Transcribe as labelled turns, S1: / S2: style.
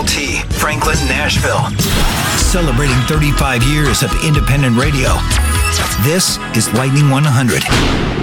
S1: KXLT, Franklin, Nashville. Celebrating 35 years of independent radio. This is Lightning 100.